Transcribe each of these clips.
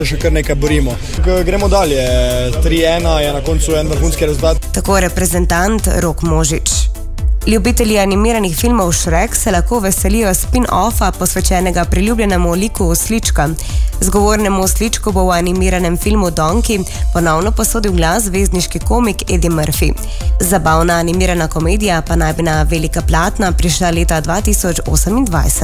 Še kar nekaj borimo. Gremo dalje. 3-1 je na koncu en vrhunski rezultat. Tako reprezentant Rok Možič. Ljubitelji animiranih filmov Shrek se lahko veselijo spin-offa posvečenega priljubljenemu liku Oslička. Zgovornemu Osličku bo v animiranem filmu Donkey ponovno posodil glas zvezdniški komik Eddie Murphy. Zabavna animirana komedija pa naj bi na velika platna prišla leta 2028.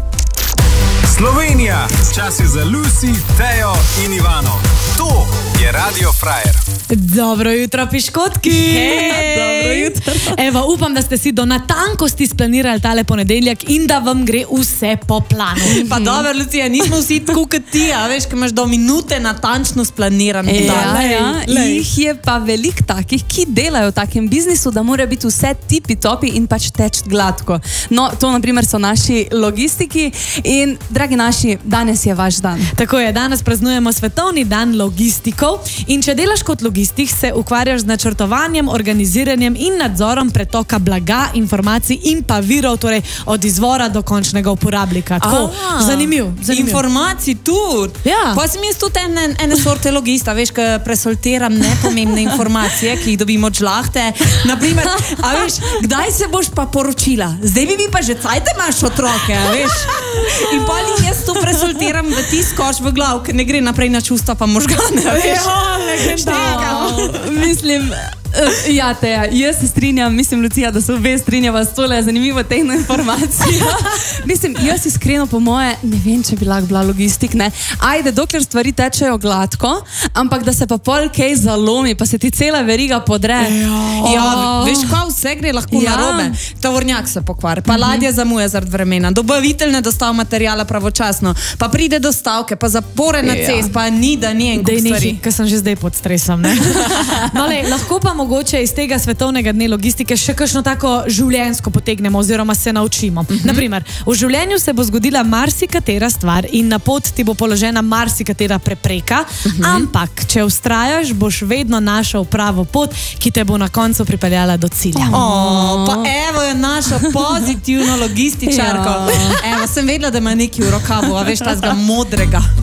Slovenija, čas je za Lucy, Tejo in Ivano. To je Radio Frajer. Dobro jutro, piškotki! Dobro jutro. Evo, upam, da ste si do natankosti splanirali tale ponedeljak in da vam gre vse po planu. Pa dobro, Lucija, nismo vsi tako kot ti, a veš, ko imaš do minute natančno splaniran. Jih je pa veliko takih, ki delajo v takem biznisu, da mora biti vse tipi-topi in pač teč gladko. No, to naprimer so naši logistiki in, dragi naši, danes je vaš dan. Tako je, danes praznujemo Svetovni dan logistikov in če delaš kot logistik, se ukvarjaš z načrtovanjem, organiziranjem in nadzorom pretoka blaga, informacij in pa virov, torej od izvora do končnega uporabnika. Tako, zanimiv. Informacij tudi. Ja. Pa sem jaz tudi ene sorte logista, veš, ko presoltiram nepomembne informacije, ki jih dobim od žlahte. Naprimer, a veš, kdaj se boš pa poročila? Zdaj bi pa že cajte imaš otroke, a veš? In pa jaz to presoltiram v tiskoš v glav, ker ne gre naprej na čustva pa možgane, a veš? Mislim, ja, Teja, jaz se strinjam, mislim, Lucija, da se obe strinjava s tole zanimivo tehno informacijo. Mislim, jaz iskreno po moje, ne vem, če bi lahko bila logistik, ne. Ajde, dokler stvari tečejo gladko, ampak da se pa pol kaj zalomi, pa se ti cela veriga podre. Ja, veš, kaj vse gre lahko narobe. Tovornjak se pokvari, pa ladja zamuja zaradi vremena, dobavitelj ne dostav materijala pravočasno, pa pride do stavke, pa zapore na cest, pa ni en kup stvari. Ker sem že zdaj pod stresom, ne? No, lahko pa mogoče iz tega svetovnega dne logistike še kakšno tako življenjsko potegnemo oziroma se naučimo. Naprimer, v življenju se bo zgodila marsikatera stvar in na pot ti bo položena marsikatera prepreka, ampak če vztrajaš, boš vedno našel pravo pot, ki te bo na koncu pripeljala do cilja. Pa evo je naša pozitivno logističarko. Evo, sem vedela, da ima nekaj v rokavu, a veš, tazga modrega.